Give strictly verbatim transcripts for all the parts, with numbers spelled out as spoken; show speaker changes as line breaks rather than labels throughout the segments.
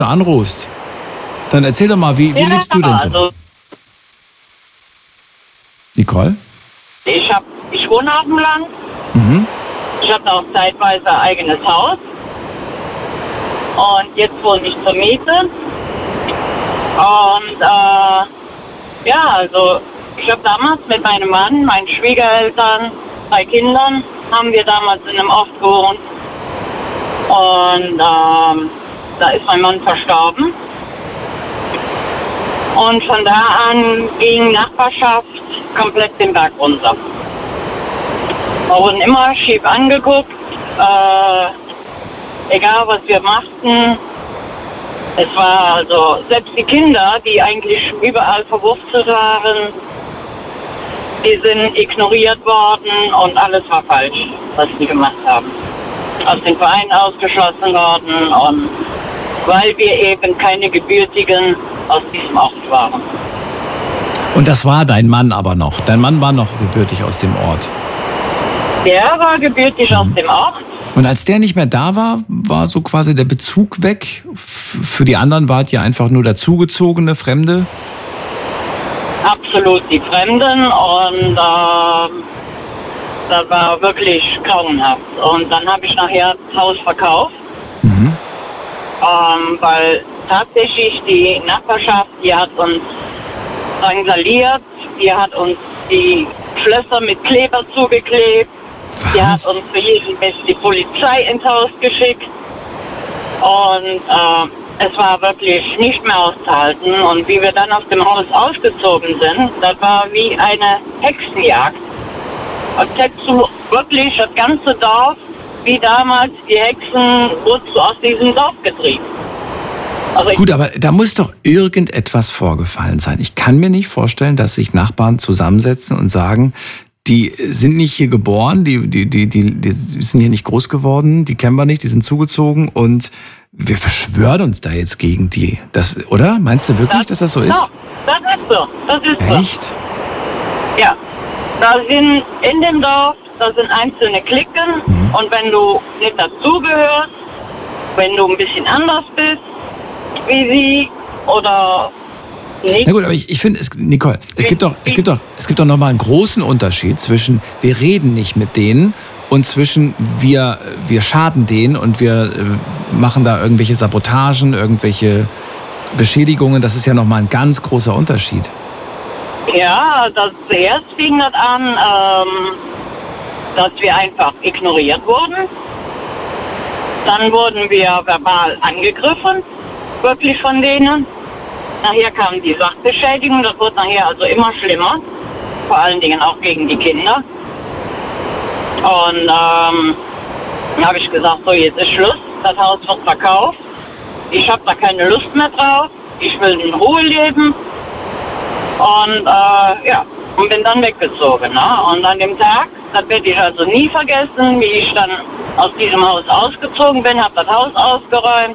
anrufst. Dann erzähl doch mal, wie, wie
Ja,
lebst du denn so?
also
Nicole?
ich hab, ich wohne auf dem Land.
Mhm.
Ich habe auch zeitweise ein eigenes Haus. Und jetzt wohne ich zur Miete. Und äh, ja, also ich habe damals mit meinem Mann, meinen Schwiegereltern, drei Kindern, haben wir damals in einem Ort gewohnt. Und ähm, da ist mein Mann verstorben. Und von da an ging Nachbarschaft komplett den Berg runter. Wir wurden immer schief angeguckt, äh, egal was wir machten. Es war also, selbst die Kinder, die eigentlich überall verwurzelt waren, die sind ignoriert worden und alles war falsch, was sie gemacht haben. Aus dem Verein ausgeschlossen worden, und weil wir eben keine Gebürtigen aus diesem Ort waren.
Und das war dein Mann aber noch. Dein Mann war noch gebürtig aus dem Ort.
Der war gebürtig mhm. aus dem Ort.
Und als der nicht mehr da war, war so quasi der Bezug weg. Für die anderen wart ihr einfach nur dazugezogene Fremde?
Absolut die Fremden, und äh, das war wirklich grauenhaft. Und dann habe ich nachher das Haus verkauft, mhm. ähm, weil tatsächlich die Nachbarschaft, die hat uns drangsaliert, die hat uns die Schlösser mit Kleber zugeklebt. Was? Die hat uns für jeden Mist die Polizei ins Haus geschickt. Und äh, es war wirklich nicht mehr auszuhalten. Und wie wir dann aus dem Haus ausgezogen sind, das war wie eine Hexenjagd. Als hättest du wirklich das ganze Dorf, wie damals die Hexen, wurdest du aus diesem Dorf getrieben. Also
gut, aber da muss doch irgendetwas vorgefallen sein. Ich kann mir nicht vorstellen, dass sich Nachbarn zusammensetzen und sagen, die sind nicht hier geboren, die, die, die, die, die sind hier nicht groß geworden, die kennen wir nicht, die sind zugezogen und wir verschwören uns da jetzt gegen die. Das, oder? Meinst du wirklich, das, dass das so ist?
Ja, das ist so. Das ist
Echt?
So. Ja. Da sind in dem Dorf, da sind einzelne Cliquen, mhm. und wenn du nicht dazugehörst, wenn du ein bisschen anders bist, wie sie oder nicht.
Na gut, aber ich, ich finde, Nicole, es gibt doch, es gibt doch, es gibt doch nochmal einen großen Unterschied zwischen wir reden nicht mit denen und zwischen wir, wir schaden denen und wir äh, machen da irgendwelche Sabotagen, irgendwelche Beschädigungen. Das ist ja nochmal ein ganz großer Unterschied.
Ja, das zuerst fing das an, ähm, dass wir einfach ignoriert wurden. Dann wurden wir verbal angegriffen, wirklich von denen. Nachher kam die Sachbeschädigung, das wurde nachher also immer schlimmer, vor allen Dingen auch gegen die Kinder. Und ähm, dann habe ich gesagt, so jetzt ist Schluss, das Haus wird verkauft, ich habe da keine Lust mehr drauf, ich will in Ruhe leben. Und äh, ja, und bin dann weggezogen. Ne? Und an dem Tag, das werde ich also nie vergessen, wie ich dann aus diesem Haus ausgezogen bin, habe das Haus ausgeräumt.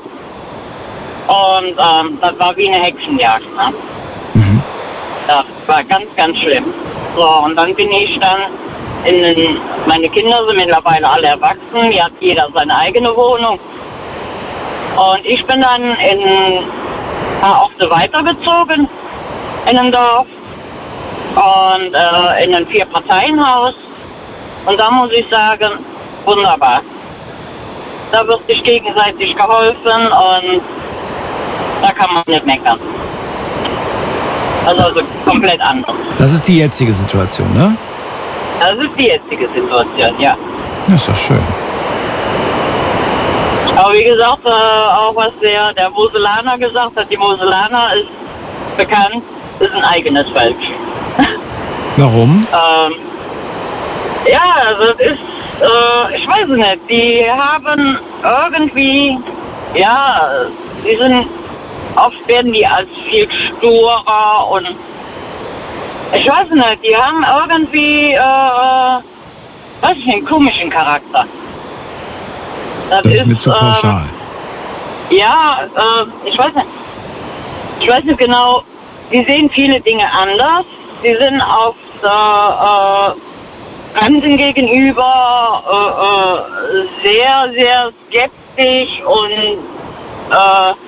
Und ähm, das war wie eine Hexenjagd. Ne? Mhm. Das war ganz, ganz schlimm. So, und dann bin ich dann in den, meine Kinder sind mittlerweile alle erwachsen, hier hat jeder seine eigene Wohnung. Und ich bin dann in ein paar Orte weitergezogen, in einem Dorf und äh, in ein Vier-Parteien-Haus. Und da muss ich sagen, wunderbar. Da wird sich gegenseitig geholfen und da kann man nicht meckern. Also, also komplett anders.
Das ist die jetzige Situation, ne?
Das ist die jetzige Situation, ja.
Das ist doch schön.
Aber wie gesagt, äh, auch was der, der Moselaner gesagt hat, die Moselaner ist bekannt, ist ein eigenes Volk.
Warum?
ähm, ja, also es ist, äh, ich weiß nicht, die haben irgendwie, ja, die sind, oft werden die als viel sturer und ich weiß nicht, die haben irgendwie, äh, weiß ich, einen komischen Charakter. Das,
das ist,
ist
mir zu pauschal.
Äh, ja, äh, ich weiß nicht. Ich weiß nicht genau, die sehen viele Dinge anders. Sie sind auf äh, äh, Fremden gegenüber äh, äh, sehr, sehr skeptisch und äh,